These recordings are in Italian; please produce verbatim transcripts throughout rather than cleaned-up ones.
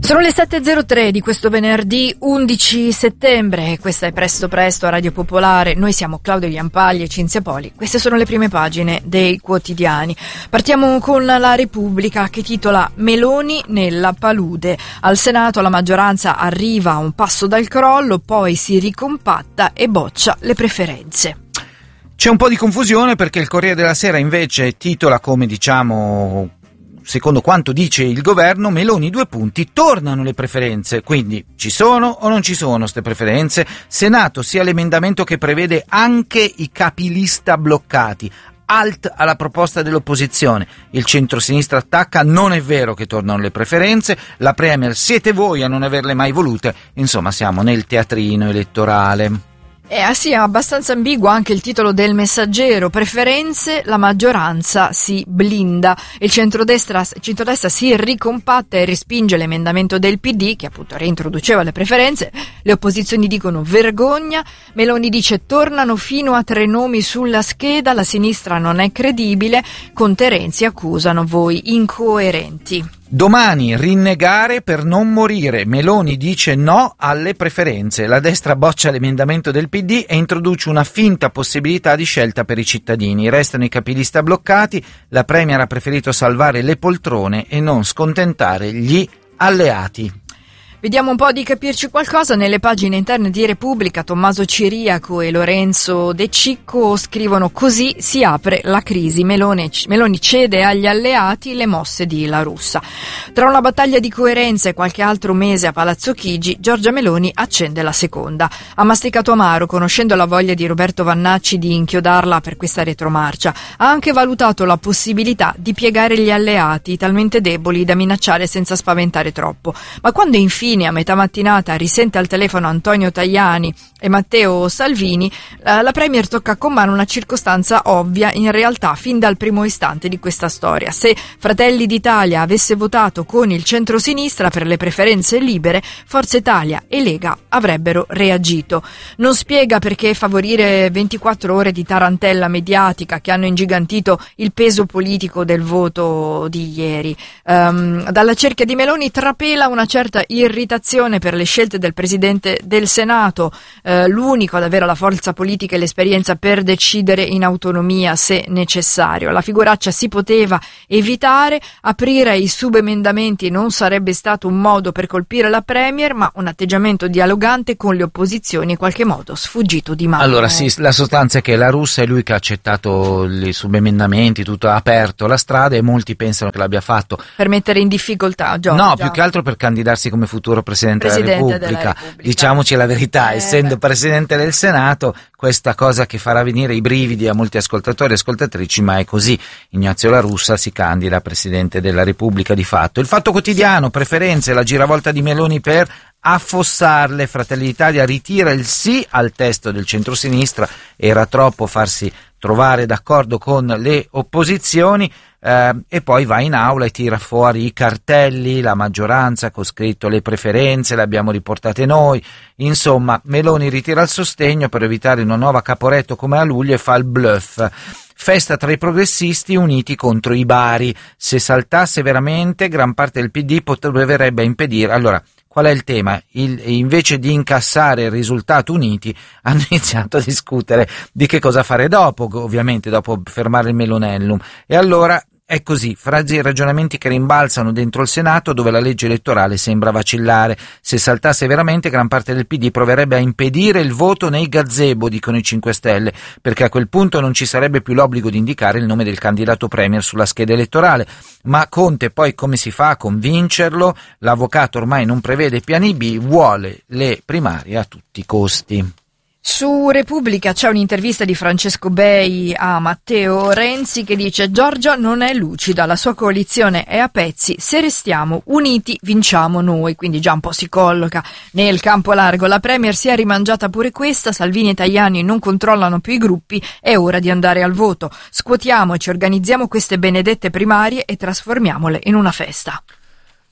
Sono le sette e zero tre di questo venerdì undici settembre e questa è Presto Presto a Radio Popolare. Noi siamo Claudio Iampagli e Cinzia Poli. Queste sono le prime pagine dei quotidiani. Partiamo con la Repubblica che titola Meloni nella palude. Al Senato la maggioranza arriva a un passo dal crollo, poi si ricompatta e boccia le preferenze. C'è un po' di confusione perché il Corriere della Sera invece titola come diciamo... secondo quanto dice il governo, Meloni due punti, tornano le preferenze, quindi ci sono o non ci sono queste preferenze? Senato sia l'emendamento che prevede anche i capilista bloccati, alt alla proposta dell'opposizione, il centrosinistra attacca, non è vero che tornano le preferenze, la Premier siete voi a non averle mai volute, insomma siamo nel teatrino elettorale. Eh sì, è abbastanza ambiguo anche il titolo del Messaggero. Preferenze, la maggioranza si blinda. Il centrodestra, il centrodestra si ricompatta e respinge l'emendamento del P D, che appunto reintroduceva le preferenze. Le opposizioni dicono vergogna. Meloni dice tornano fino a tre nomi sulla scheda. La sinistra non è credibile. Conte e Renzi accusano voi incoerenti. Domani rinnegare per non morire. Meloni dice no alle preferenze. La destra boccia l'emendamento del P D e introduce una finta possibilità di scelta per i cittadini. Restano i capilista bloccati. La Premier ha preferito salvare le poltrone e non scontentare gli alleati. Vediamo un po' di capirci qualcosa. Nelle pagine interne di Repubblica Tommaso Ciriaco e Lorenzo De Cicco scrivono: così si apre la crisi, Meloni, Meloni cede agli alleati le mosse di La Russa. Tra una battaglia di coerenza e qualche altro mese a Palazzo Chigi, Giorgia Meloni accende la seconda. Ha masticato amaro conoscendo la voglia di Roberto Vannacci di inchiodarla per questa retromarcia. Ha anche valutato la possibilità di piegare gli alleati talmente deboli da minacciare senza spaventare troppo. Ma quando infine a metà mattinata risente al telefono Antonio Tajani e Matteo Salvini, la, la Premier tocca con mano una circostanza ovvia in realtà fin dal primo istante di questa storia. Se Fratelli d'Italia avesse votato con il centrosinistra per le preferenze libere, Forza Italia e Lega avrebbero reagito. Non spiega perché favorire ventiquattro ore di tarantella mediatica che hanno ingigantito il peso politico del voto di ieri. Um, dalla cerchia di Meloni trapela una certa irritazione per le scelte del Presidente del Senato, eh, l'unico ad avere la forza politica e l'esperienza per decidere in autonomia se necessario. La figuraccia si poteva evitare, aprire i subemendamenti non sarebbe stato un modo per colpire la Premier, ma un atteggiamento dialogante con le opposizioni in qualche modo sfuggito di mano. Allora sì, la sostanza è che La Russa è lui che ha accettato i subemendamenti, tutto ha aperto la strada e molti pensano che l'abbia fatto per mettere in difficoltà Giorgia. No, più che altro per candidarsi come futuro Presidente, Presidente della, Repubblica. della Repubblica. Diciamoci la verità, eh, essendo beh. Presidente del Senato, questa cosa che farà venire i brividi a molti ascoltatori e ascoltatrici, ma è così. Ignazio La Russa si candida a Presidente della Repubblica di fatto. Il Fatto Quotidiano, preferenze, la giravolta di Meloni per affossarle. Fratelli d'Italia ritira il sì al testo del centrosinistra, era troppo farsi trovare d'accordo con le opposizioni. Eh, e poi va in aula e tira fuori i cartelli, la maggioranza con scritto le preferenze le abbiamo riportate noi, insomma Meloni ritira il sostegno per evitare una nuova Caporetto come a luglio e fa il bluff. Festa tra i progressisti uniti contro i bari, se saltasse veramente gran parte del P D potrebbe impedire. Allora, qual è il tema? Il, invece di incassare il risultato uniti hanno iniziato a discutere di che cosa fare dopo, ovviamente dopo fermare il Melonellum, e allora è così, frasi e ragionamenti che rimbalzano dentro il Senato dove la legge elettorale sembra vacillare. Se saltasse veramente gran parte del P D proverebbe a impedire il voto nei gazebo, dicono i cinque Stelle, perché a quel punto non ci sarebbe più l'obbligo di indicare il nome del candidato Premier sulla scheda elettorale. Ma Conte poi come si fa a convincerlo? L'avvocato ormai non prevede piani B, vuole le primarie a tutti i costi. Su Repubblica c'è un'intervista di Francesco Bei a Matteo Renzi che dice: Giorgia non è lucida, la sua coalizione è a pezzi, se restiamo uniti vinciamo noi, quindi già un po' si colloca nel campo largo. La Premier si è rimangiata pure questa, Salvini e Tajani non controllano più i gruppi, è ora di andare al voto, scuotiamoci, organizziamo queste benedette primarie e trasformiamole in una festa.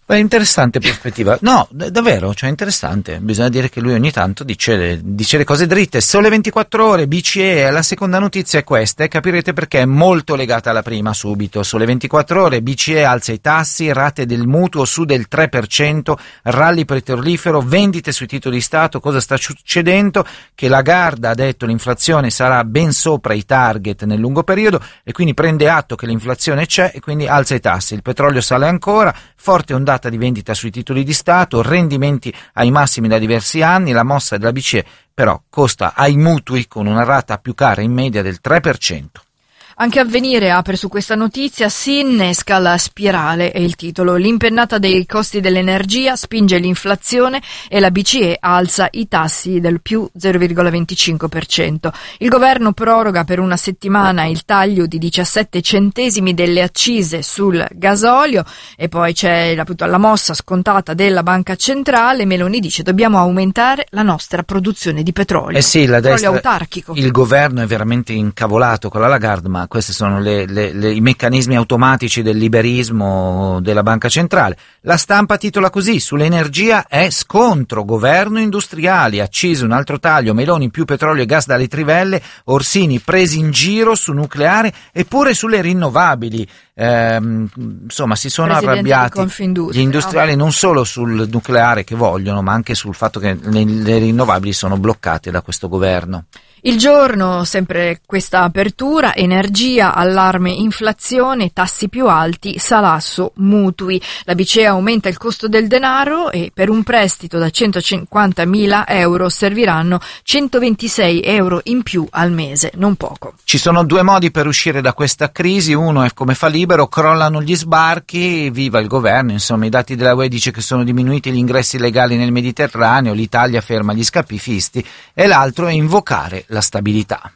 Beh, interessante prospettiva. No, d- davvero, cioè interessante. Bisogna dire che lui ogni tanto dice le, dice le cose dritte. Sole ventiquattro ore, B C E, la seconda notizia è questa e capirete perché è molto legata alla prima subito. Sole ventiquattro ore, B C E alza i tassi, rate del mutuo su del tre per cento, rally petrolifero, vendite sui titoli di Stato. Cosa sta succedendo? Che Lagarde ha detto l'inflazione sarà ben sopra i target nel lungo periodo e quindi prende atto che l'inflazione c'è e quindi alza i tassi. Il petrolio sale ancora, forte ondata di vendita sui titoli di Stato, rendimenti ai massimi da diversi anni. La mossa della B C E però costa ai mutui con una rata più cara in media del tre per cento. Anche Avvenire apre su questa notizia, si innesca la spirale, è il titolo. L'impennata dei costi dell'energia spinge l'inflazione e la B C E alza i tassi del più zero virgola venticinque per cento. Il governo proroga per una settimana il taglio di diciassette centesimi delle accise sul gasolio e poi c'è appunto la mossa scontata della Banca Centrale. Meloni dice dobbiamo aumentare la nostra produzione di petrolio. Eh sì, la petrolio destra, autarchico. Il governo è veramente incavolato con la Lagarde, ma questi sono le, le, le, i meccanismi automatici del liberismo della Banca Centrale. La Stampa titola così: sull'energia è scontro, governo industriali, accise un altro taglio, Meloni più petrolio e gas dalle trivelle, Orsini presi in giro su nucleare e pure sulle rinnovabili. Ehm, insomma si sono Presidente arrabbiati gli industriali non solo sul nucleare che vogliono, ma anche sul fatto che le, le rinnovabili sono bloccate da questo governo. Il Giorno, sempre questa apertura, energia, allarme inflazione, tassi più alti, salasso, mutui. La B C E aumenta il costo del denaro e per un prestito da centocinquantamila euro serviranno centoventisei euro in più al mese, non poco. Ci sono due modi per uscire da questa crisi, uno è come fa Libero, crollano gli sbarchi, viva il governo, insomma i dati della U E dice che sono diminuiti gli ingressi legali nel Mediterraneo, l'Italia ferma gli scappifisti, e l'altro è invocare la stabilità.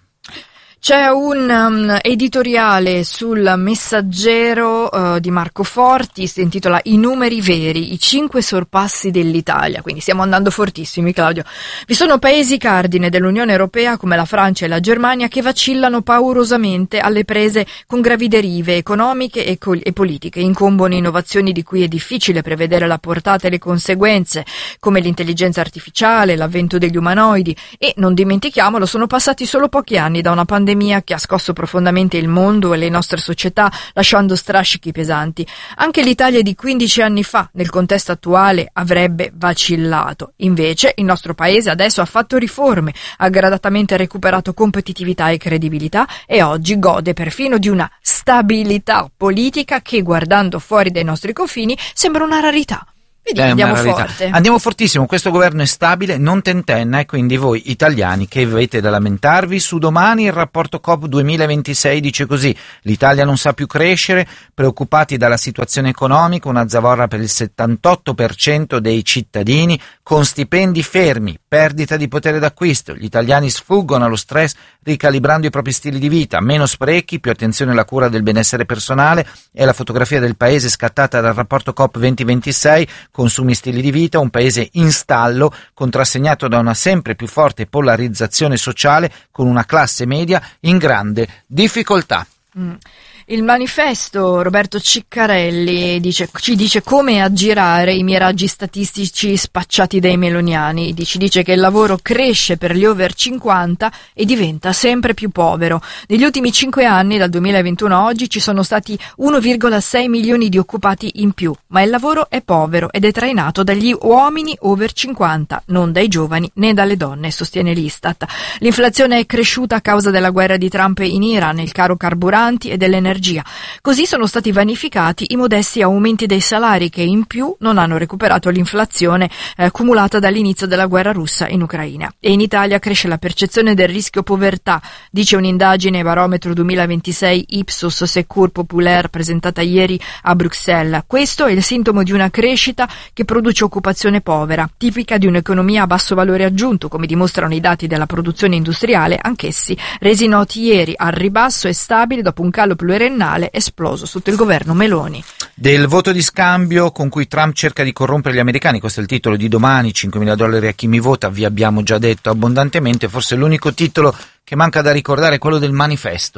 C'è un um, editoriale sul Messaggero uh, di Marco Forti, si intitola I numeri veri, i cinque sorpassi dell'Italia, quindi stiamo andando fortissimi, Claudio. Vi sono paesi cardine dell'Unione Europea come la Francia e la Germania che vacillano paurosamente alle prese con gravi derive economiche e, col- e politiche, incombono innovazioni di cui è difficile prevedere la portata e le conseguenze, come l'intelligenza artificiale, l'avvento degli umanoidi e, non dimentichiamolo, sono passati solo pochi anni da una pandemia che ha scosso profondamente il mondo e le nostre società, lasciando strascichi pesanti. Anche l'Italia di quindici anni fa, nel contesto attuale, avrebbe vacillato. Invece, il nostro paese adesso ha fatto riforme, ha gradatamente recuperato competitività e credibilità e oggi gode perfino di una stabilità politica che, guardando fuori dai nostri confini, sembra una rarità. Vedi, andiamo forte. Andiamo fortissimo, questo governo è stabile, non tentenna, e quindi voi italiani che avete da lamentarvi, su Domani il rapporto Coop duemilaventisei dice così: l'Italia non sa più crescere, preoccupati dalla situazione economica, una zavorra per il settantotto per cento dei cittadini, con stipendi fermi, perdita di potere d'acquisto, gli italiani sfuggono allo stress ricalibrando i propri stili di vita, meno sprechi, più attenzione alla cura del benessere personale, è la fotografia del paese scattata dal rapporto Coop duemilaventisei, consumi, stili di vita, un paese in stallo, contrassegnato da una sempre più forte polarizzazione sociale, con una classe media in grande difficoltà. Mm. Il manifesto, Roberto Ciccarelli dice, ci dice come aggirare i miraggi statistici spacciati dai meloniani. Ci dice che il lavoro cresce per gli over cinquanta e diventa sempre più povero. Negli ultimi cinque anni, dal duemilaventuno a oggi, ci sono stati uno virgola sei milioni di occupati in più, ma il lavoro è povero ed è trainato dagli uomini over cinquanta, non dai giovani né dalle donne, sostiene l'Istat. L'inflazione è cresciuta a causa della guerra di Trump in Iran, il caro carburanti e dell'energia. Così sono stati vanificati i modesti aumenti dei salari che in più non hanno recuperato l'inflazione eh, cumulata dall'inizio della guerra russa in Ucraina. E in Italia cresce la percezione del rischio povertà, dice un'indagine Barometro duemilaventisei Ipsos Secours Populaire presentata ieri a Bruxelles. Questo è il sintomo di una crescita che produce occupazione povera, tipica di un'economia a basso valore aggiunto, come dimostrano i dati della produzione industriale, anch'essi resi noti ieri al ribasso e stabili dopo un calo pluriennale esploso sotto il governo Meloni. Del voto di scambio con cui Trump cerca di corrompere gli americani, questo è il titolo di Domani, cinquemila dollari a chi mi vota, vi abbiamo già detto abbondantemente, forse l'unico titolo che manca da ricordare è quello del manifesto.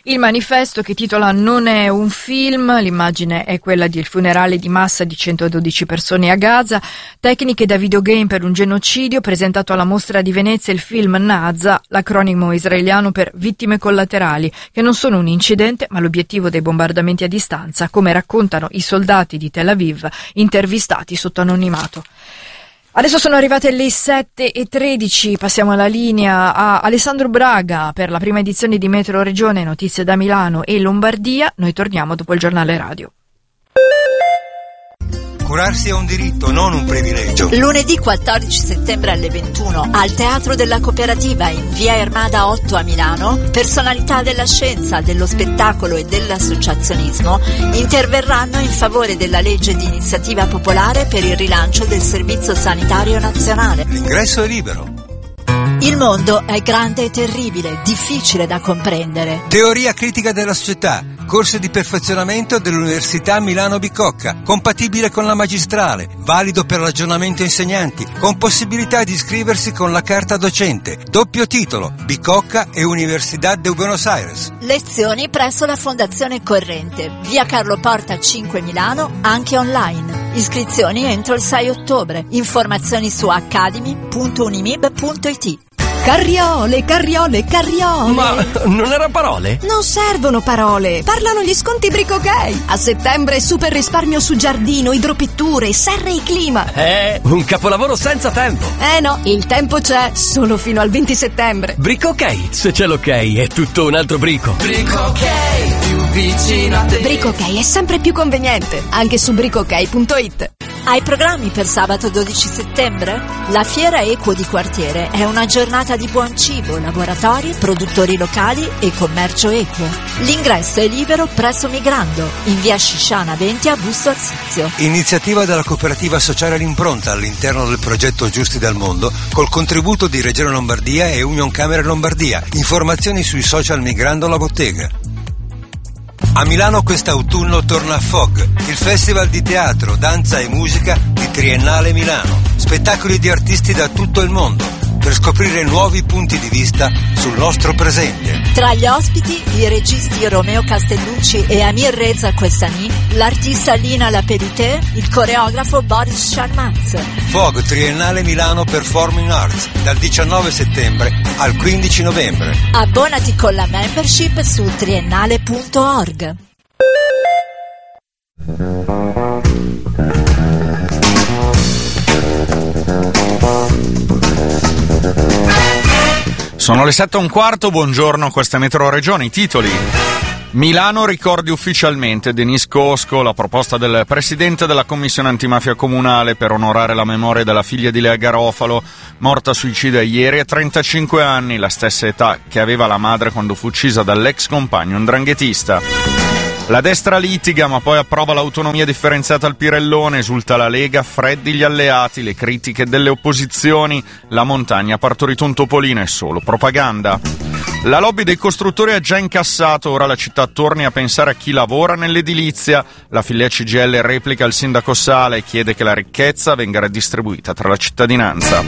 Il manifesto, che titola "Non è un film", l'immagine è quella del funerale di massa di centododici persone a Gaza, tecniche da videogame per un genocidio, presentato alla Mostra di Venezia il film Naza, l'acronimo israeliano per vittime collaterali, che non sono un incidente ma l'obiettivo dei bombardamenti a distanza, come raccontano i soldati di Tel Aviv intervistati sotto anonimato. Adesso sono arrivate le sette e tredici, passiamo alla linea a Alessandro Braga per la prima edizione di Metro Regione, notizie da Milano e Lombardia. Noi torniamo dopo il giornale radio. Curarsi è un diritto, non un privilegio. Lunedì quattordici settembre alle ventuno al Teatro della Cooperativa in via Ermada otto a Milano, personalità della scienza, dello spettacolo e dell'associazionismo interverranno in favore della legge di iniziativa popolare per il rilancio del Servizio Sanitario Nazionale. L'ingresso è libero. Il mondo è grande e terribile, difficile da comprendere. Teoria critica della società, corso di perfezionamento dell'Università Milano Bicocca, compatibile con la magistrale, valido per l'aggiornamento insegnanti, con possibilità di iscriversi con la carta docente, doppio titolo, Bicocca e Universidad de Buenos Aires. Lezioni presso la Fondazione Corrente, via Carlo Porta cinque Milano, anche online. Iscrizioni entro il sei ottobre. Informazioni su academy punto unimib punto it. Carriole, carriole, carriole. Ma non erano parole? Non servono parole, parlano gli sconti Brico Ok. A settembre super risparmio su giardino, idropitture, serre e clima. Eh, un capolavoro senza tempo. Eh no, il tempo c'è, solo fino al venti settembre. Brico Ok, se c'è l'ok è tutto un altro brico. Brico Ok, più vicino a te. Brico Ok è sempre più conveniente, anche su brico ok punto it. Hai programmi per sabato dodici settembre? La Fiera Equo di Quartiere è una giornata di buon cibo, laboratori, produttori locali e commercio equo. L'ingresso è libero presso Migrando, in via Scisciana venti a Busto Arsizio. Iniziativa della cooperativa sociale L'Impronta all'interno del progetto Giusti dal Mondo, col contributo di Regione Lombardia e Union Camere Lombardia. Informazioni sui social Migrando la Bottega. A Milano quest'autunno torna Fog, il festival di teatro, danza e musica di Triennale Milano. Spettacoli di artisti da tutto il mondo, per scoprire nuovi punti di vista sul nostro presente. Tra gli ospiti i registi Romeo Castellucci e Amir Reza Questani, l'artista Lina Lapelité, il coreografo Boris Sharmaz. Fog Triennale Milano Performing Arts, dal diciannove settembre al quindici novembre. Abbonati con la membership su triennale punto org. Sono le sette e un quarto, buongiorno, questa è Metro Regione, i titoli. Milano ricordi ufficialmente Denise Cosco, la proposta del presidente della commissione antimafia comunale per onorare la memoria della figlia di Lea Garofalo, morta suicida ieri a trentacinque anni, la stessa età che aveva la madre quando fu uccisa dall'ex compagno ndranghetista. La destra litiga ma poi approva l'autonomia differenziata al Pirellone, esulta la Lega, freddi gli alleati, le critiche delle opposizioni, la montagna ha partorito un topolino, è solo propaganda. La lobby dei costruttori ha già incassato, ora la città torni a pensare a chi lavora nell'edilizia. La filiera C G I L replica il sindaco Sala e chiede che la ricchezza venga redistribuita tra la cittadinanza.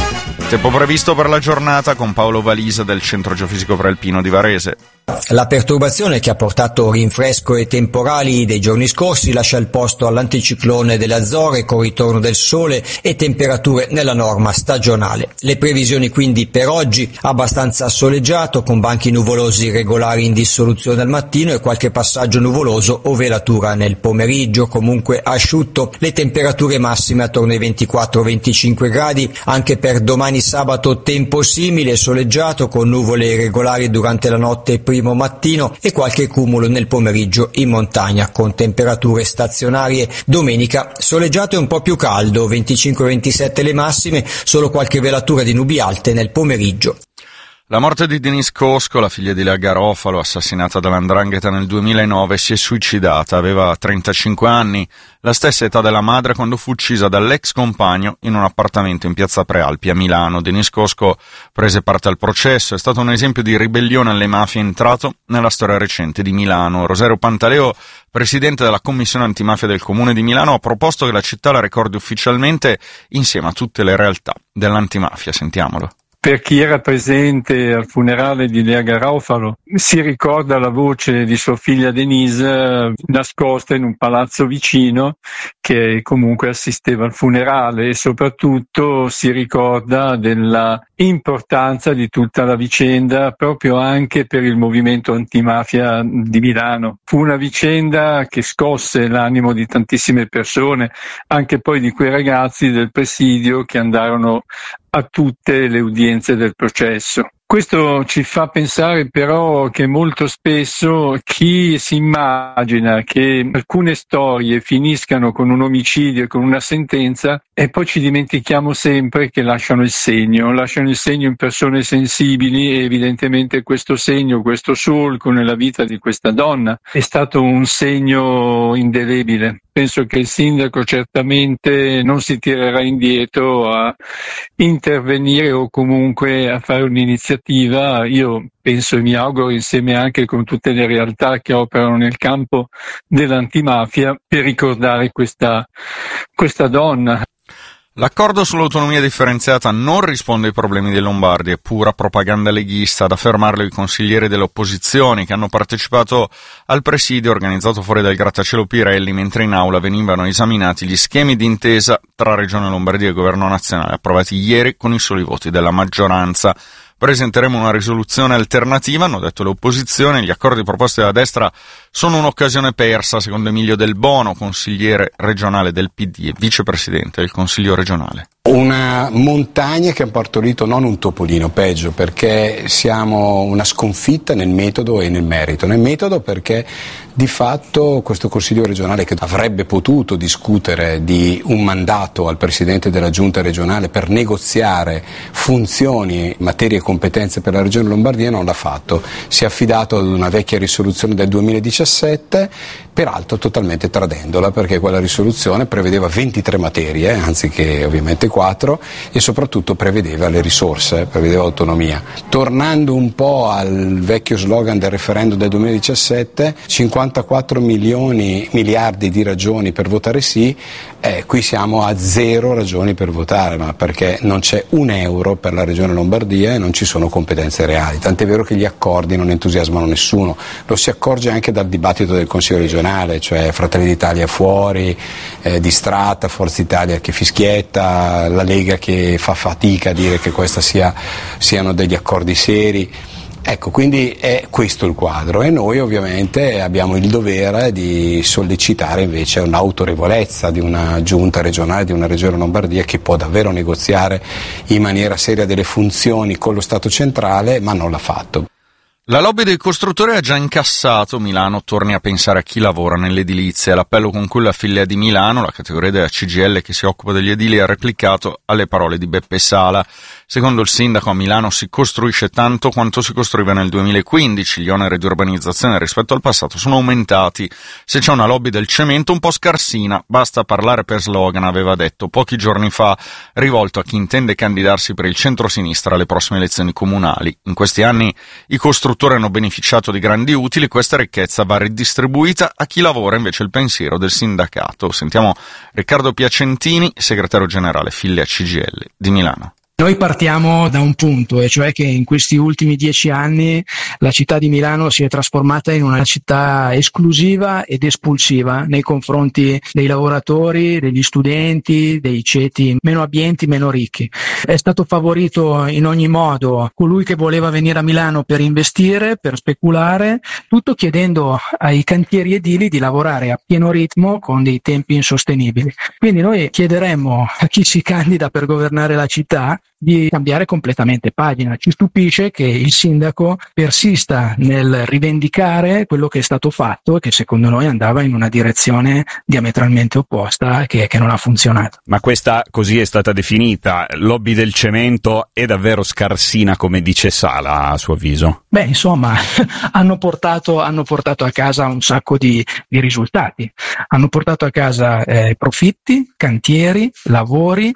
Tempo previsto per la giornata con Paolo Valisa del Centro Geofisico Prealpino di Varese. La perturbazione che ha portato rinfresco e temporali dei giorni scorsi lascia il posto all'anticiclone delle Azzorre con ritorno del sole e temperature nella norma stagionale. Le previsioni quindi per oggi: abbastanza soleggiato con banchi nuvolosi regolari in dissoluzione al mattino e qualche passaggio nuvoloso o velatura nel pomeriggio, comunque asciutto. Le temperature massime attorno ai ventiquattro venticinque gradi. Anche per domani sabato tempo simile, soleggiato con nuvole regolari durante la notte e prima mattino e qualche cumulo nel pomeriggio in montagna con temperature stazionarie. Domenica soleggiato e un po' più caldo, venticinque ventisette le massime, solo qualche velatura di nubi alte nel pomeriggio. La morte di Denise Cosco, la figlia di Lea Garofalo, assassinata dall'Andrangheta nel duemilanove, si è suicidata, aveva trentacinque anni, la stessa età della madre quando fu uccisa dall'ex compagno in un appartamento in piazza Prealpi a Milano. Denise Cosco prese parte al processo, è stato un esempio di ribellione alle mafie entrato nella storia recente di Milano. Rosario Pantaleo, presidente della commissione antimafia del Comune di Milano, ha proposto che la città la ricordi ufficialmente insieme a tutte le realtà dell'antimafia. Sentiamolo. Per chi era presente al funerale di Lea Garofalo si ricorda la voce di sua figlia Denise nascosta in un palazzo vicino che comunque assisteva al funerale, e soprattutto si ricorda della importanza di tutta la vicenda proprio anche per il movimento antimafia di Milano. Fu una vicenda che scosse l'animo di tantissime persone, anche poi di quei ragazzi del presidio che andarono a tutte le udienze del processo. Questo ci fa pensare però che molto spesso chi si immagina che alcune storie finiscano con un omicidio e con una sentenza, e poi ci dimentichiamo sempre che lasciano il segno, lasciano il segno in persone sensibili, e evidentemente questo segno, questo solco nella vita di questa donna è stato un segno indelebile. Penso che il sindaco certamente non si tirerà indietro a intervenire o comunque a fare un'iniziativa. Io penso e mi auguro, insieme anche con tutte le realtà che operano nel campo dell'antimafia, per ricordare questa, questa donna. L'accordo sull'autonomia differenziata non risponde ai problemi dei lombardi, è pura propaganda leghista, ad affermarlo i consiglieri delle opposizioni che hanno partecipato al presidio organizzato fuori dal grattacielo Pirelli, mentre in aula venivano esaminati gli schemi di intesa tra Regione Lombardia e Governo nazionale, approvati ieri con i soli voti della maggioranza. Presenteremo una risoluzione alternativa, hanno detto le opposizioni. Gli accordi proposti dalla destra sono un'occasione persa, secondo Emilio Del Bono, consigliere regionale del P D e vicepresidente del Consiglio regionale. Una montagna che ha partorito non un topolino, peggio, perché siamo una sconfitta nel metodo e nel merito. Nel metodo perché di fatto questo Consiglio regionale, che avrebbe potuto discutere di un mandato al Presidente della Giunta regionale per negoziare funzioni, materie e competenze per la Regione Lombardia, non l'ha fatto. Si è affidato ad una vecchia risoluzione del duemiladiciassette, peraltro totalmente tradendola, perché quella risoluzione prevedeva ventitré materie, anziché ovviamente quattro, e soprattutto prevedeva le risorse, prevedeva autonomia. Tornando un po' al vecchio slogan del referendum del duemiladiciassette, cinquantaquattro milioni, miliardi di ragioni per votare sì, eh, qui siamo a zero ragioni per votare, ma perché non c'è un euro per la Regione Lombardia e non ci sono competenze reali, tant'è vero che gli accordi non entusiasmano nessuno. Lo si accorge anche dal dibattito del Consiglio regionale, cioè Fratelli d'Italia fuori, eh, distratta, Forza Italia che fischietta, la Lega che fa fatica a dire che questi sia, siano degli accordi seri. Ecco, quindi è questo il quadro, e noi ovviamente abbiamo il dovere di sollecitare invece un'autorevolezza di una giunta regionale, di una Regione Lombardia che può davvero negoziare in maniera seria delle funzioni con lo Stato centrale, ma non l'ha fatto. La lobby dei costruttori ha già incassato. Milano torni a pensare a chi lavora nell'edilizia. L'appello con cui la figlia di Milano, la categoria della C G I L che si occupa degli edili, ha replicato alle parole di Beppe Sala. Secondo il sindaco, a Milano si costruisce tanto quanto si costruiva nel duemilaquindici. Gli oneri di urbanizzazione rispetto al passato sono aumentati. Se c'è una lobby del cemento un po' scarsina, basta parlare per slogan, aveva detto pochi giorni fa, rivolto a chi intende candidarsi per il centro-sinistra alle prossime elezioni comunali. In questi anni i costruttori hanno beneficiato di grandi utili, questa ricchezza va ridistribuita a chi lavora, invece il pensiero del sindacato. Sentiamo Riccardo Piacentini, segretario generale Filia C G I L di Milano. Noi partiamo da un punto, e cioè che in questi ultimi dieci anni la città di Milano si è trasformata in una città esclusiva ed espulsiva nei confronti dei lavoratori, degli studenti, dei ceti meno abbienti, meno ricchi. È stato favorito in ogni modo colui che voleva venire a Milano per investire, per speculare, tutto chiedendo ai cantieri edili di lavorare a pieno ritmo con dei tempi insostenibili. Quindi noi chiederemmo a chi si candida per governare la città di cambiare completamente pagina. Ci stupisce che il sindaco persista nel rivendicare quello che è stato fatto e che secondo noi andava in una direzione diametralmente opposta, che, che non ha funzionato. Ma questa così è stata definita lobby del cemento è davvero scarsina, come dice Sala, a suo avviso? Beh, insomma, hanno portato, hanno portato a casa un sacco di, di risultati. Hanno portato a casa eh, profitti, cantieri, lavori,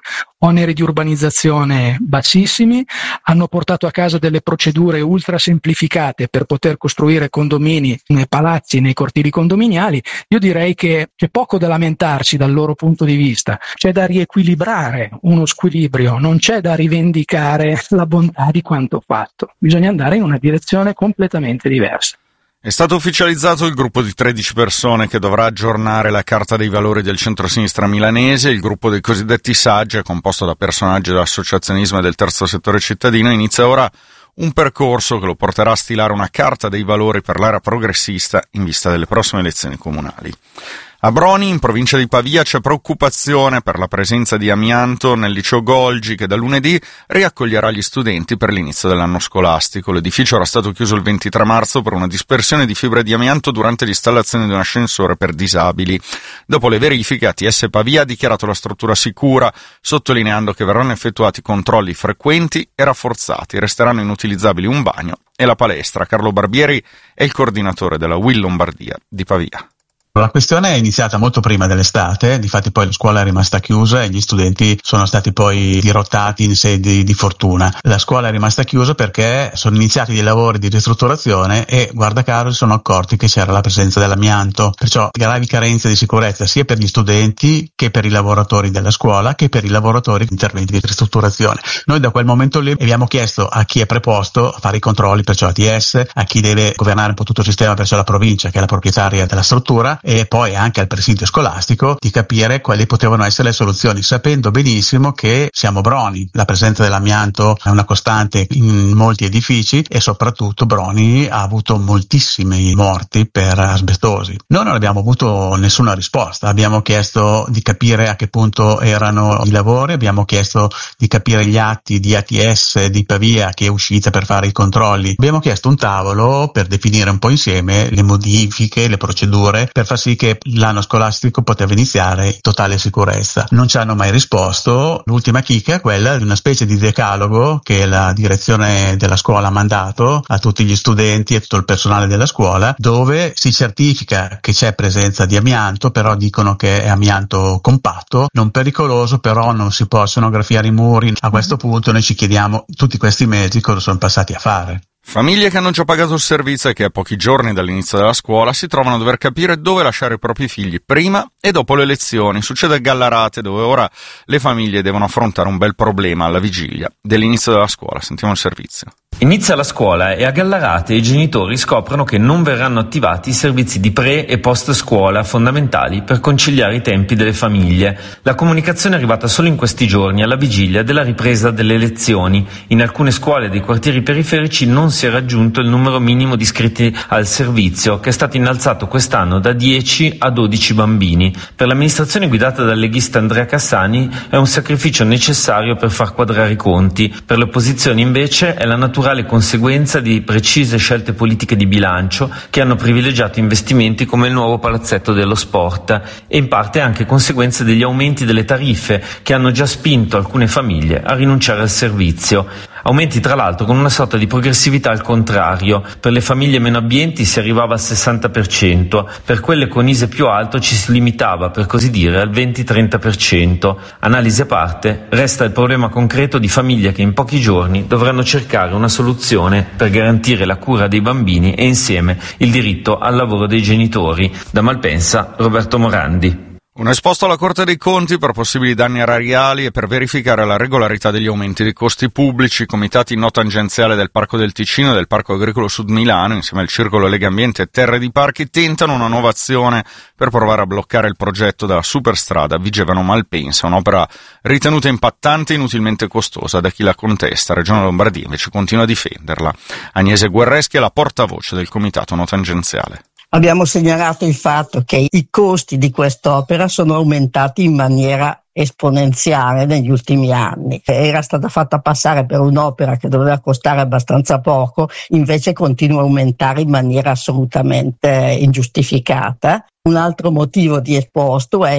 oneri di urbanizzazione bassissimi, hanno portato a casa delle procedure ultra semplificate per poter costruire condomini nei palazzi, nei cortili condominiali. Io direi che c'è poco da lamentarsi dal loro punto di vista, c'è da riequilibrare uno squilibrio, non c'è da rivendicare la bontà di quanto fatto, bisogna andare in una direzione completamente diversa. È stato ufficializzato il gruppo di tredici persone che dovrà aggiornare la carta dei valori del centrosinistra milanese. Il gruppo dei cosiddetti saggi, composto da personaggi dell'associazionismo e del terzo settore cittadino, inizia ora un percorso che lo porterà a stilare una carta dei valori per l'area progressista in vista delle prossime elezioni comunali. A Broni, in provincia di Pavia, c'è preoccupazione per la presenza di amianto nel liceo Golgi, che da lunedì riaccoglierà gli studenti per l'inizio dell'anno scolastico. L'edificio era stato chiuso il ventitré marzo per una dispersione di fibre di amianto durante l'installazione di un ascensore per disabili. Dopo le verifiche, A T S Pavia ha dichiarato la struttura sicura, sottolineando che verranno effettuati controlli frequenti e rafforzati. Resteranno inutilizzabili un bagno e la palestra. Carlo Barbieri è il coordinatore della U I L Lombardia di Pavia. La questione è iniziata molto prima dell'estate, difatti poi la scuola è rimasta chiusa e gli studenti sono stati poi dirottati in sedi di fortuna. La scuola è rimasta chiusa perché sono iniziati dei lavori di ristrutturazione e, guarda caso, si sono accorti che c'era la presenza dell'amianto, perciò gravi carenze di sicurezza sia per gli studenti che per i lavoratori della scuola che per i lavoratori di interventi di ristrutturazione. Noi da quel momento lì abbiamo chiesto a chi è preposto a fare i controlli, perciò A T S, a chi deve governare un po' tutto il sistema, perciò la provincia che è la proprietaria della struttura, e poi anche al presidio scolastico, di capire quali potevano essere le soluzioni, sapendo benissimo che siamo Broni, la presenza dell'amianto è una costante in molti edifici e soprattutto Broni ha avuto moltissimi morti per asbestosi. Noi non abbiamo avuto nessuna risposta, abbiamo chiesto di capire a che punto erano i lavori, abbiamo chiesto di capire gli atti di A T S di Pavia che è uscita per fare i controlli, abbiamo chiesto un tavolo per definire un po' insieme le modifiche, le procedure per far sì che l'anno scolastico poteva iniziare in totale sicurezza. Non ci hanno mai risposto. L'ultima chicca è quella di una specie di decalogo che la direzione della scuola ha mandato a tutti gli studenti e tutto il personale della scuola, dove si certifica che c'è presenza di amianto, però dicono che è amianto compatto, non pericoloso, però non si possono graffiare i muri. A questo punto noi ci chiediamo tutti questi mesi cosa sono passati a fare. Famiglie che hanno già pagato il servizio e che a pochi giorni dall'inizio della scuola si trovano a dover capire dove lasciare i propri figli prima e dopo le lezioni. Succede a Gallarate, dove ora le famiglie devono affrontare un bel problema alla vigilia dell'inizio della scuola. Sentiamo il servizio. Inizia la scuola e a Gallarate i genitori scoprono che non verranno attivati i servizi di pre- e post scuola fondamentali per conciliare i tempi delle famiglie. La comunicazione è arrivata solo in questi giorni, alla vigilia della ripresa delle lezioni. In alcune scuole dei quartieri periferici non si è raggiunto il numero minimo di iscritti al servizio, che è stato innalzato quest'anno da dieci a dodici bambini. Per l'amministrazione guidata dal leghista Andrea Cassani è un sacrificio necessario per far quadrare i conti. Per le opposizioni invece è la naturale conseguenza di precise scelte politiche di bilancio che hanno privilegiato investimenti come il nuovo palazzetto dello sport e in parte anche conseguenza degli aumenti delle tariffe che hanno già spinto alcune famiglie a rinunciare al servizio. Aumenti tra l'altro con una sorta di progressività al contrario. Per le famiglie meno abbienti si arrivava al sessanta per cento, per quelle con I S E più alto ci si limitava, per così dire, al venti trenta per cento. Analisi a parte, resta il problema concreto di famiglie che in pochi giorni dovranno cercare una soluzione per garantire la cura dei bambini e insieme il diritto al lavoro dei genitori. Da Malpensa, Roberto Morandi. Un esposto alla Corte dei Conti per possibili danni erariali e per verificare la regolarità degli aumenti dei costi pubblici. I comitati no tangenziale del Parco del Ticino e del Parco Agricolo Sud Milano, insieme al Circolo Lega Ambiente e Terre di Parchi, tentano una nuova azione per provare a bloccare il progetto della superstrada Vigevano-Malpensa, un'opera ritenuta impattante e inutilmente costosa da chi la contesta. Regione Lombardia invece continua a difenderla. Agnese Guerreschi è la portavoce del comitato no tangenziale. Abbiamo segnalato il fatto che i costi di quest'opera sono aumentati in maniera esponenziale negli ultimi anni. Era stata fatta passare per un'opera che doveva costare abbastanza poco, invece continua a aumentare in maniera assolutamente ingiustificata. Un altro motivo di esposto è che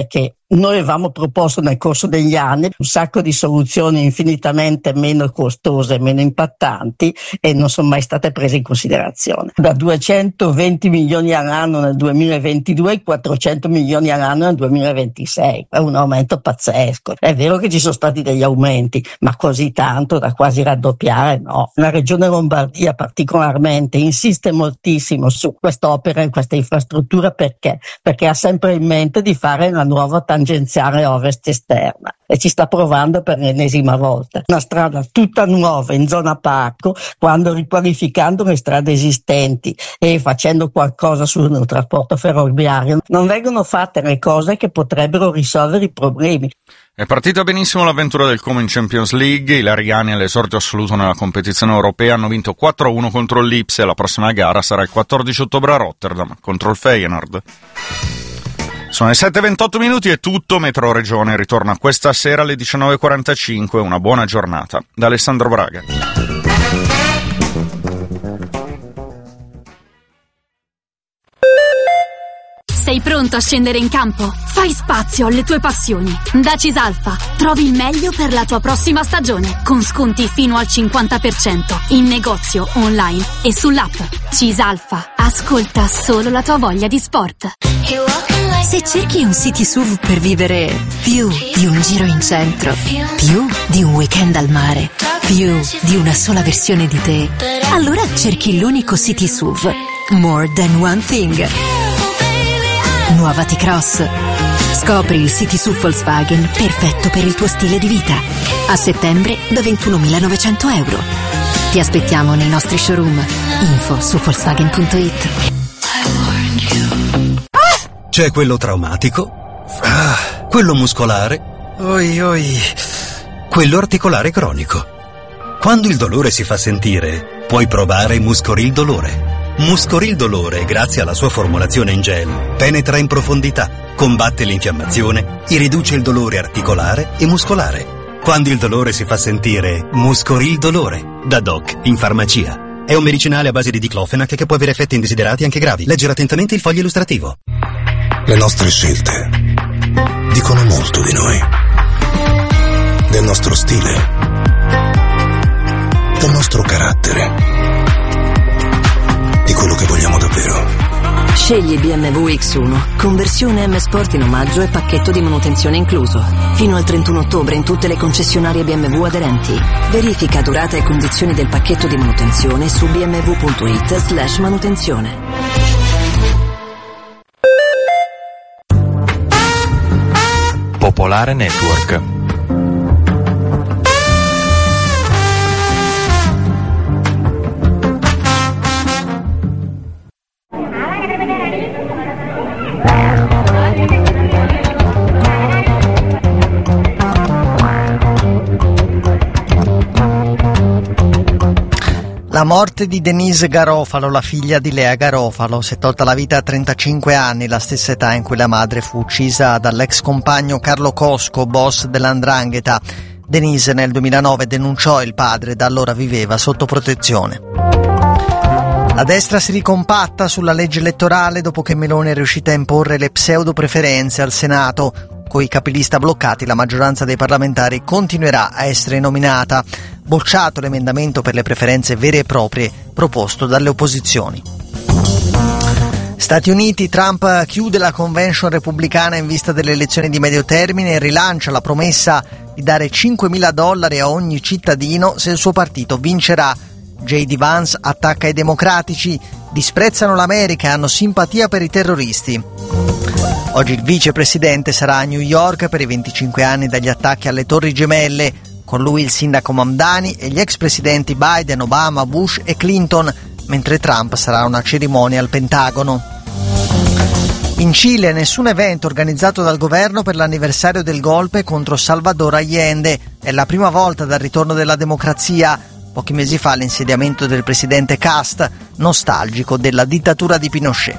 Noi avevamo proposto nel corso degli anni un sacco di soluzioni infinitamente meno costose, meno impattanti, e non sono mai state prese in considerazione. Da duecentoventi milioni all'anno nel duemilaventidue a quattrocento milioni all'anno nel duemilaventisei. È un aumento pazzesco. È vero che ci sono stati degli aumenti, ma così tanto da quasi raddoppiare no. La regione Lombardia particolarmente insiste moltissimo su quest'opera e questa infrastruttura perché? Perché ha sempre in mente di fare la nuova tangenziale ovest esterna e ci sta provando per l'ennesima volta. Una strada tutta nuova in zona parco, quando riqualificando le strade esistenti e facendo qualcosa sul trasporto ferroviario non vengono fatte le cose che potrebbero risolvere i problemi. È partita benissimo l'avventura del Como in Champions League, i lariani all'esordio assoluto nella competizione europea hanno vinto quattro a uno contro il Lipsia, la prossima gara sarà il quattordici ottobre a Rotterdam contro il Feyenoord. Sono le sette e ventotto minuti e tutto Metro Regione ritorna questa sera alle diciannove e quarantacinque. Una buona giornata. Da Alessandro Braga. Sei pronto a scendere in campo? Fai spazio alle tue passioni. Da Cisalfa trovi il meglio per la tua prossima stagione, con sconti fino al cinquanta per cento in negozio, online e sull'app. Cisalfa, ascolta solo la tua voglia di sport. Se cerchi un city S U V per vivere più di un giro in centro, più di un weekend al mare, più di una sola versione di te, allora cerchi l'unico city S U V, More Than One Thing. Nuova T-Cross. Scopri il city S U V Volkswagen perfetto per il tuo stile di vita. A settembre da ventunomilanovecento euro. Ti aspettiamo nei nostri showroom. Info su Volkswagen punto it. C'è quello traumatico, ah, quello muscolare, oi oi, quello articolare cronico. Quando il dolore si fa sentire, puoi provare Muscoril Dolore. Muscoril Dolore, grazie alla sua formulazione in gel, penetra in profondità, combatte l'infiammazione e riduce il dolore articolare e muscolare. Quando il dolore si fa sentire, Muscoril Dolore, da Doc in farmacia. È un medicinale a base di diclofenac che può avere effetti indesiderati anche gravi. Leggere attentamente il foglio illustrativo. Le nostre scelte dicono molto di noi, del nostro stile, del nostro carattere, di quello che vogliamo davvero. Scegli B M W X uno, conversione M Sport in omaggio e pacchetto di manutenzione incluso. Fino al trentuno ottobre in tutte le concessionarie B M W aderenti. Verifica durata e condizioni del pacchetto di manutenzione su b m w punto it slash manutenzione. Popolare Network. La morte di Denise Garofalo, la figlia di Lea Garofalo, si è tolta la vita a trentacinque anni, la stessa età in cui la madre fu uccisa dall'ex compagno Carlo Cosco, boss dell'Andrangheta. Denise nel duemilanove denunciò il padre, da allora viveva sotto protezione. La destra si ricompatta sulla legge elettorale dopo che Meloni è riuscita a imporre le pseudo-preferenze al Senato. Con i capilista bloccati, la maggioranza dei parlamentari continuerà a essere nominata. Bocciato l'emendamento per le preferenze vere e proprie proposto dalle opposizioni. Stati Uniti, Trump chiude la convention repubblicana in vista delle elezioni di medio termine e rilancia la promessa di dare cinquemila dollari a ogni cittadino se il suo partito vincerà. J D Vance attacca i democratici, disprezzano l'America e hanno simpatia per i terroristi. Oggi il vicepresidente sarà a New York per i venticinque anni dagli attacchi alle Torri Gemelle. Con lui il sindaco Mamdani e gli ex presidenti Biden, Obama, Bush e Clinton, mentre Trump sarà a una cerimonia al Pentagono. In Cile nessun evento organizzato dal governo per l'anniversario del golpe contro Salvador Allende. È la prima volta dal ritorno della democrazia. Pochi mesi fa l'insediamento del presidente Cast, nostalgico della dittatura di Pinochet.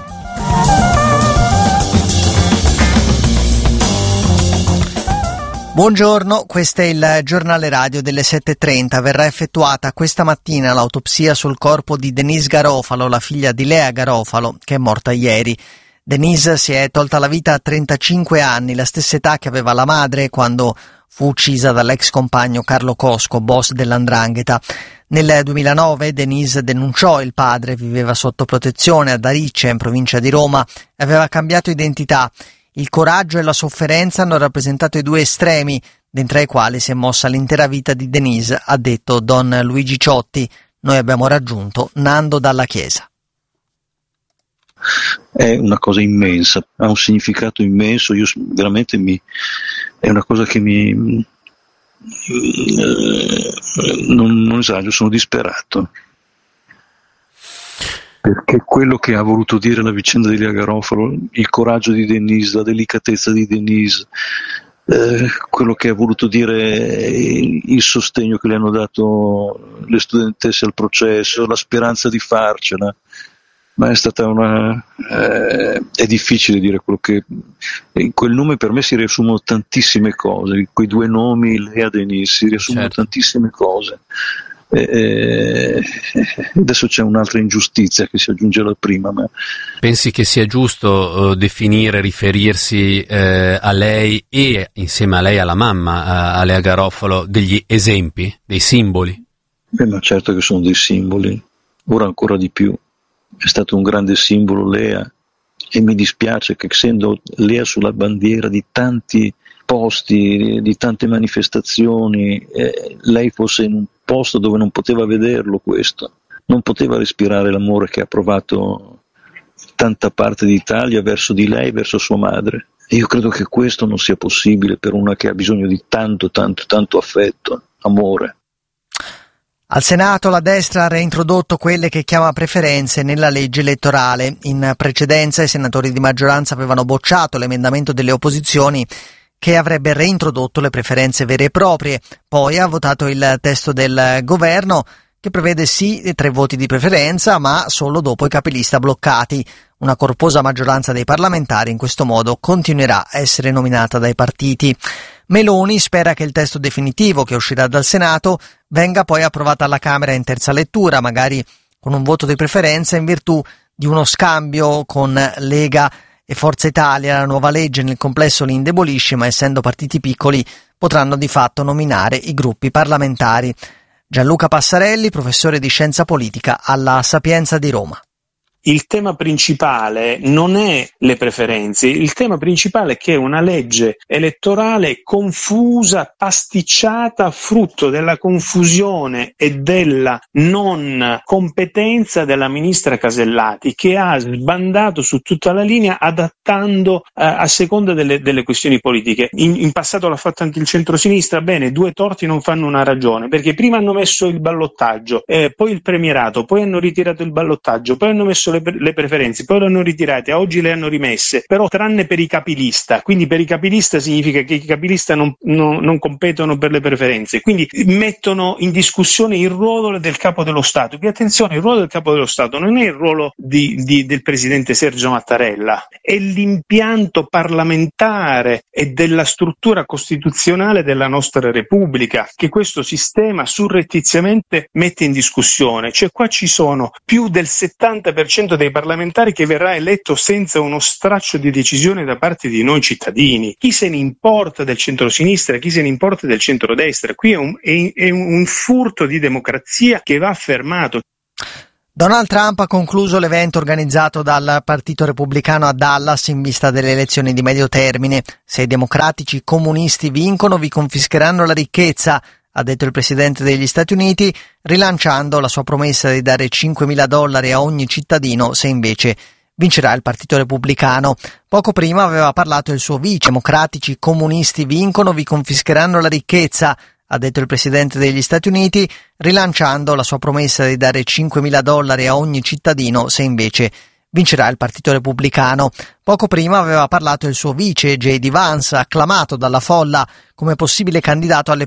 Buongiorno, questo è il giornale radio delle sette e trenta. Verrà effettuata questa mattina l'autopsia sul corpo di Denise Garofalo, la figlia di Lea Garofalo, che è morta ieri. Denise si è tolta la vita a trentacinque anni, la stessa età che aveva la madre quando fu uccisa dall'ex compagno Carlo Cosco, boss dell'Andrangheta. Nel duemilanove Denise denunciò il padre, viveva sotto protezione ad Ariccia, in provincia di Roma, e aveva cambiato identità. Il coraggio e la sofferenza hanno rappresentato i due estremi, dentro ai quali si è mossa l'intera vita di Denise, ha detto Don Luigi Ciotti. Noi abbiamo raggiunto Nando Dalla Chiesa. È una cosa immensa, ha un significato immenso, io veramente mi, è una cosa che mi, eh, non, non esagero, sono disperato, perché quello che ha voluto dire la vicenda di Lea Garofalo, il coraggio di Denise, la delicatezza di Denise, eh, quello che ha voluto dire, il, il sostegno che le hanno dato le studentesse al processo, la speranza di farcela. Ma è stata una eh, è difficile dire quello che in quel nome, per me si riassumono tantissime cose, quei due nomi, Lea, Denise, si riassumono certo. tantissime cose. E, e, adesso c'è un'altra ingiustizia che si aggiunge alla prima. Ma... Pensi che sia giusto uh, definire, riferirsi eh, a lei e insieme a lei alla mamma, a, a Lea Garofalo, degli esempi, dei simboli? Eh, ma certo che sono dei simboli, ora ancora di più. È stato un grande simbolo Lea, e mi dispiace che, essendo Lea sulla bandiera di tanti posti, di tante manifestazioni, eh, lei fosse in un posto dove non poteva vederlo questo, non poteva respirare l'amore che ha provato tanta parte d'Italia verso di lei, verso sua madre. E io credo che questo non sia possibile per una che ha bisogno di tanto, tanto, tanto affetto, amore. Al Senato la destra ha reintrodotto quelle che chiama preferenze nella legge elettorale. In precedenza i senatori di maggioranza avevano bocciato l'emendamento delle opposizioni che avrebbe reintrodotto le preferenze vere e proprie. Poi ha votato il testo del governo che prevede sì tre voti di preferenza, ma solo dopo i capilista bloccati. Una corposa maggioranza dei parlamentari in questo modo continuerà a essere nominata dai partiti. Meloni spera che il testo definitivo che uscirà dal Senato venga poi approvato alla Camera in terza lettura, magari con un voto di preferenza in virtù di uno scambio con Lega e Forza Italia. La nuova legge nel complesso li indebolisce, ma essendo partiti piccoli potranno di fatto nominare i gruppi parlamentari. Gianluca Passarelli, professore di scienza politica alla Sapienza di Roma. Il tema principale non è le preferenze, il tema principale è che è una legge elettorale confusa, pasticciata, frutto della confusione e della non competenza della ministra Casellati, che ha sbandato su tutta la linea adattando eh, a seconda delle, delle questioni politiche. In, in passato l'ha fatto anche il centrosinistra, bene, due torti non fanno una ragione, perché prima hanno messo il ballottaggio, eh, poi il premierato, poi hanno ritirato il ballottaggio, poi hanno messo le, le preferenze, poi le hanno ritirate, oggi le hanno rimesse, però tranne per i capilista, quindi per i capilista significa che i capilista non, non, non competono per le preferenze, quindi mettono in discussione il ruolo del capo dello Stato, che attenzione, il ruolo del capo dello Stato non è il ruolo di, di, del presidente Sergio Mattarella, è l'impianto parlamentare e della struttura costituzionale della nostra Repubblica che questo sistema surrettiziamente mette in discussione, cioè qua ci sono più del settanta per cento dei parlamentari che verrà eletto senza uno straccio di decisione da parte di noi cittadini. Chi se ne importa del centrosinistra, chi se ne importa del centrodestra? Qui è un, è, è un furto di democrazia che va fermato. Donald Trump ha concluso l'evento organizzato dal Partito Repubblicano a Dallas in vista delle elezioni di medio termine. Se i democratici comunisti vincono, vi confischeranno la ricchezza, ha detto il presidente degli Stati Uniti, rilanciando la sua promessa di dare cinquemila dollari a ogni cittadino se invece vincerà il Partito Repubblicano. Poco prima aveva parlato il suo vice: democratici comunisti vincono, vi confischeranno la ricchezza, ha detto il presidente degli Stati Uniti, rilanciando la sua promessa di dare cinquemila dollari a ogni cittadino se invece vincerà il Partito Repubblicano. Poco prima aveva parlato il suo vice, J D Vance, acclamato dalla folla come possibile candidato alle